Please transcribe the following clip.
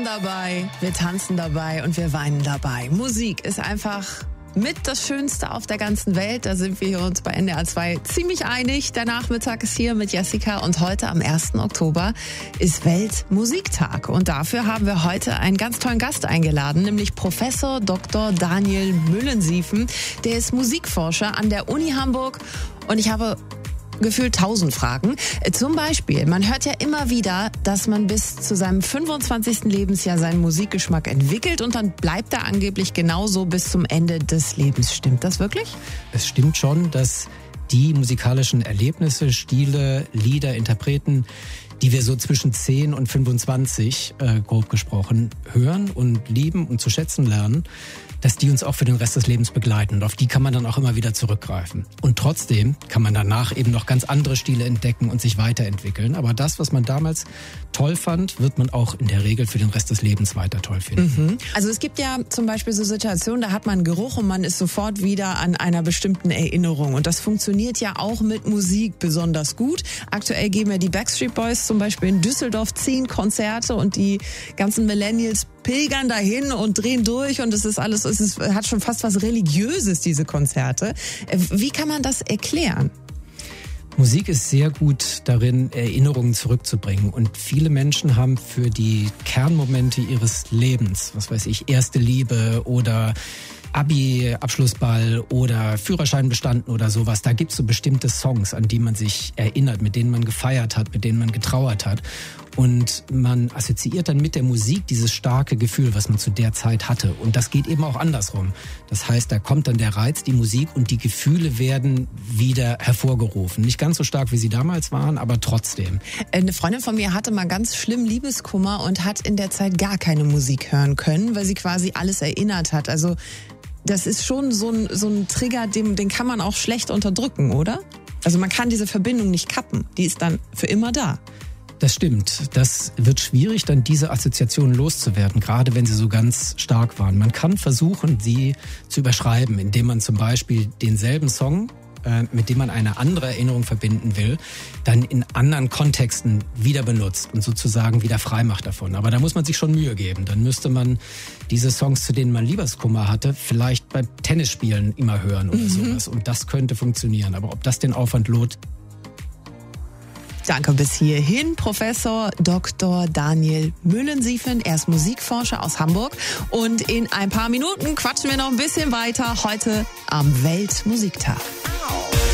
dabei, wir tanzen dabei und wir weinen dabei. Musik ist einfach mit das Schönste auf der ganzen Welt. Da sind wir uns bei NDR 2 ziemlich einig. Der Nachmittag ist hier mit Jessica und heute am 1. Oktober ist Weltmusiktag. Und dafür haben wir heute einen ganz tollen Gast eingeladen, nämlich Professor Dr. Daniel Müllensiefen. Der ist Musikforscher an der Uni Hamburg und ich habe gefühlt 1000 Fragen. Zum Beispiel, man hört ja immer wieder, dass man bis zu seinem 25. Lebensjahr seinen Musikgeschmack entwickelt und dann bleibt er angeblich genauso bis zum Ende des Lebens. Stimmt das wirklich? Es stimmt schon, dass die musikalischen Erlebnisse, Stile, Lieder, Interpreten, die wir so zwischen 10 und 25, grob gesprochen, hören und lieben und zu schätzen lernen, dass die uns auch für den Rest des Lebens begleiten. Und auf die kann man dann auch immer wieder zurückgreifen. Und trotzdem kann man danach eben noch ganz andere Stile entdecken und sich weiterentwickeln. Aber das, was man damals toll fand, wird man auch in der Regel für den Rest des Lebens weiter toll finden. Mhm. Also es gibt ja zum Beispiel so Situationen, da hat man einen Geruch und man ist sofort wieder an einer bestimmten Erinnerung. Und das funktioniert ja auch mit Musik besonders gut. Aktuell geben ja die Backstreet Boys zum Beispiel in Düsseldorf 10 Konzerte und die ganzen Millennials pilgern dahin und drehen durch und es ist alles, hat schon fast was Religiöses, diese Konzerte. Wie kann man das erklären? Musik ist sehr gut darin, Erinnerungen zurückzubringen. Und viele Menschen haben für die Kernmomente ihres Lebens, was weiß ich, erste Liebe oder Abi, Abschlussball oder Führerschein bestanden oder sowas, da gibt's so bestimmte Songs, an die man sich erinnert, mit denen man gefeiert hat, mit denen man getrauert hat. Und man assoziiert dann mit der Musik dieses starke Gefühl, was man zu der Zeit hatte. Und das geht eben auch andersrum. Das heißt, da kommt dann der Reiz, die Musik und die Gefühle werden wieder hervorgerufen. Nicht ganz so stark, wie sie damals waren, aber trotzdem. Eine Freundin von mir hatte mal ganz schlimm Liebeskummer und hat in der Zeit gar keine Musik hören können, weil sie quasi alles erinnert hat. Also das ist schon so ein Trigger, den kann man auch schlecht unterdrücken, oder? Also man kann diese Verbindung nicht kappen. Die ist dann für immer da. Das stimmt. Das wird schwierig, dann diese Assoziationen loszuwerden, gerade wenn sie so ganz stark waren. Man kann versuchen, sie zu überschreiben, indem man zum Beispiel denselben Song, mit dem man eine andere Erinnerung verbinden will, dann in anderen Kontexten wieder benutzt und sozusagen wieder frei macht davon. Aber da muss man sich schon Mühe geben. Dann müsste man diese Songs, zu denen man Liebeskummer hatte, vielleicht beim Tennisspielen immer hören oder sowas. Und das könnte funktionieren. Aber ob das den Aufwand lohnt? Danke bis hierhin, Professor Dr. Daniel Müllensiefen. Er ist Musikforscher aus Hamburg. Und in ein paar Minuten quatschen wir noch ein bisschen weiter heute am Weltmusiktag.